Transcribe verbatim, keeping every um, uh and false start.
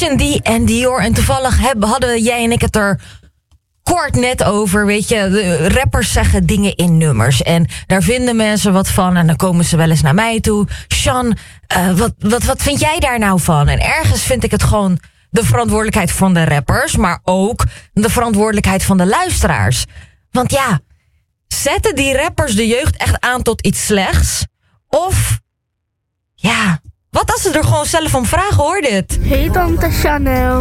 Christian D en Dior. En toevallig hebben, hadden jij en ik het er kort net over. Weet je, de rappers zeggen dingen in nummers. En daar vinden mensen wat van. En dan komen ze wel eens naar mij toe. Sean, uh, wat, wat, wat vind jij daar nou van? En ergens vind ik het gewoon de verantwoordelijkheid van de rappers. Maar ook de verantwoordelijkheid van de luisteraars. Want ja, zetten die rappers de jeugd echt aan tot iets slechts? Of, ja, wat als ze er gewoon zelf om vragen, hoor dit? Hey tante Chanel,